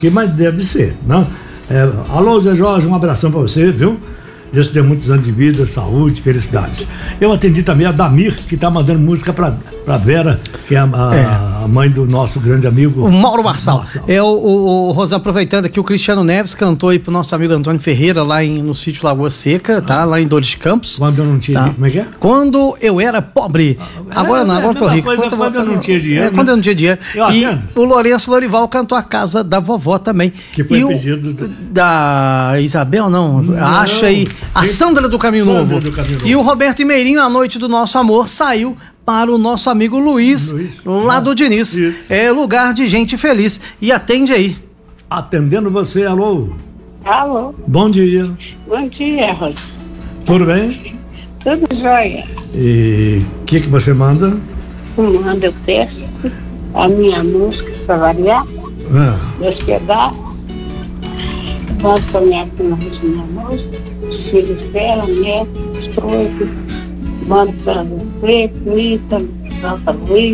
Que mais deve ser, não? Alô, Zé Jorge, um abração pra você, viu? Deus te dê muitos anos de vida, saúde, felicidades. Eu atendi também a Damir, que tá mandando música pra Vera, que é a mãe do nosso grande amigo o Mauro Marçal. O Rosão, aproveitando aqui, o Cristiano Neves cantou aí pro nosso amigo Antônio Ferreira lá no sítio Lagoa Seca, tá? Lá em Dores de Campos. Quando eu não tinha dinheiro, como é que é? Quando eu era pobre. Agora não, agora eu tô rico. Quando eu não tinha dinheiro. Quando eu não tinha dinheiro. E o Lourenço Lorival cantou A Casa da Vovó também. Que foi pedido da Isabel, não. Acha aí. A Sandra do Caminho Novo. E o Roberto Meirinho, A Noite do Nosso Amor, saiu para o nosso amigo Luiz lá do Diniz. Isso. É lugar de gente feliz. E atende aí. Atendendo você, alô. Alô. Bom dia. Bom dia, Rose. Tudo bem? Tudo jóia. E o que você manda? Manda, eu peço a minha música para variar. Meus pedaços. Mando para minha minha música. Filhos dela, neto, esposo, mando para você, Rita, Santa Luiz,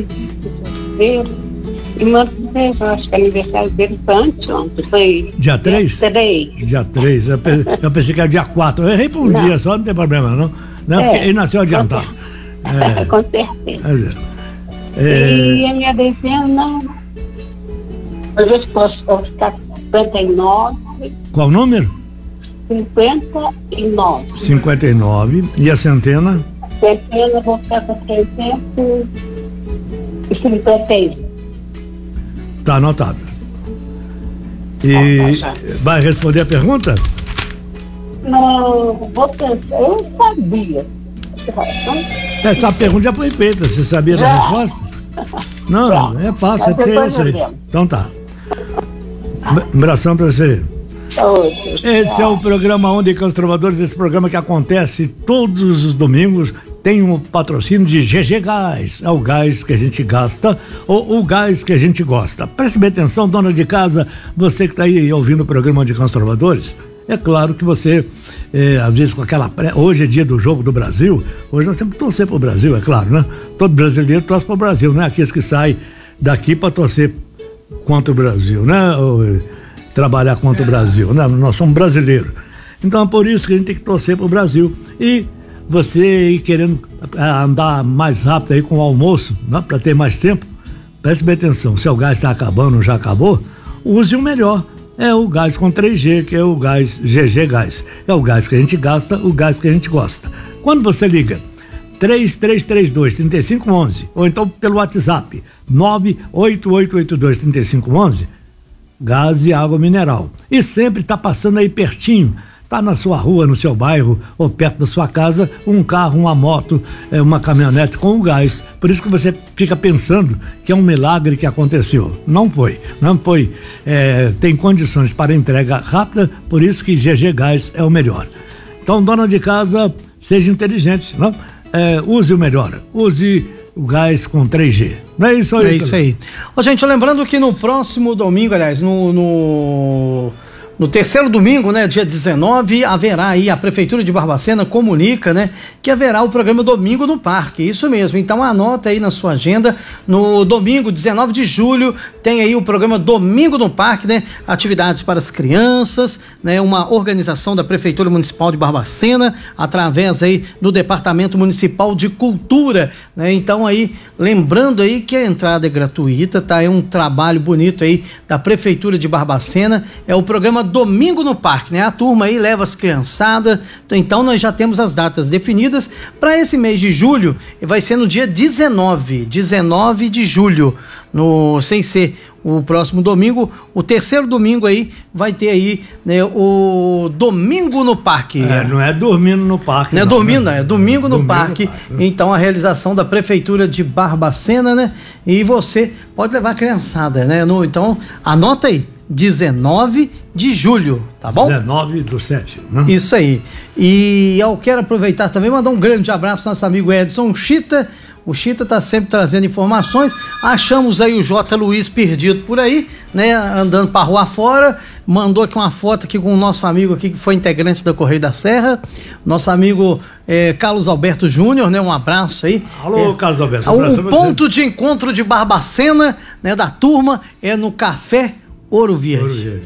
e mando para você, acho que o aniversário dele foi anteontem, foi dia 3? Dia 3, eu pensei que era dia 4, eu errei por um dia só, não tem problema não, porque ele nasceu adiantado. Com certeza. E a minha desenho, não, às vezes posso ficar com 59. Qual o número? 59. 59. E a centena? Centena, vou ficar com 351. Tá anotado. E vai responder a pergunta? Não, vou pensar. Eu sabia. Essa pergunta já foi feita. Você sabia da resposta? Não, é fácil. É isso aí. Então tá. Um abração pra você. Esse é o programa Onda e Cantos Trovadores, esse programa que acontece todos os domingos, tem um patrocínio de GG Gás, é o gás que a gente gasta ou o gás que a gente gosta. Preste bem atenção, dona de casa, você que está aí ouvindo o programa Onda e Cantos Trovadores, é claro que você, às vezes com aquela hoje é dia do jogo do Brasil, hoje nós temos que torcer pro Brasil, é claro, né? Todo brasileiro torce pro Brasil, né? Aqueles que saem daqui para torcer contra o Brasil, né? Trabalhar contra o Brasil, né? Nós somos brasileiros. Então é por isso que a gente tem que torcer pro Brasil. E você ir querendo andar mais rápido aí com o almoço, né? Para ter mais tempo, preste bem atenção. Se o gás está acabando, já acabou, use o melhor. É o gás com 3G, que é o gás GG Gás. É o gás que a gente gasta, o gás que a gente gosta. Quando você liga 3332-3511 ou então pelo WhatsApp 98882-3511, gás e água mineral. E sempre está passando aí pertinho, está na sua rua, no seu bairro ou perto da sua casa, um carro, uma moto, uma caminhonete com o gás. Por isso que você fica pensando que é um milagre que aconteceu. Não foi. Tem condições para entrega rápida, por isso que GG Gás é o melhor. Então, dona de casa, seja inteligente, não? Use o melhor, use o gás com 3G. Não é isso aí? É isso aí. Ô, gente, lembrando que no próximo domingo, aliás, no terceiro domingo, né, dia 19, haverá aí, a Prefeitura de Barbacena comunica, né, que haverá o programa Domingo no Parque, isso mesmo, então anota aí na sua agenda, no domingo, 19 de julho, tem aí o programa Domingo no Parque, né, atividades para as crianças, né, uma organização da Prefeitura Municipal de Barbacena, através aí do Departamento Municipal de Cultura, né, então aí, lembrando aí que a entrada é gratuita, tá, é um trabalho bonito aí da Prefeitura de Barbacena, é o programa Domingo no Parque, né? A turma aí leva as criançadas, então nós já temos as datas definidas para esse mês de julho, vai ser no dia 19 de julho, sem ser o próximo domingo, o terceiro domingo aí vai ter aí, né, o Domingo no Parque. Não é dormindo no parque. Não é dormindo, né? É Domingo no Parque. Então a realização da Prefeitura de Barbacena, né? E você pode levar a criançada, né? Então anota aí. 19 de julho, tá bom? 19/7, né? Isso aí. E eu quero aproveitar também, mandar um grande abraço ao nosso amigo Edson Chita. O Chita tá sempre trazendo informações. Achamos aí o J. Luiz perdido por aí, né? Andando pra rua fora. Mandou aqui uma foto aqui com o nosso amigo aqui, que foi integrante da Correio da Serra. Nosso amigo Carlos Alberto Júnior, né? Um abraço aí. Alô, Carlos Alberto. O ponto de encontro de Barbacena, né? Da turma, é no Café Ouro Verde. Ouro Verde.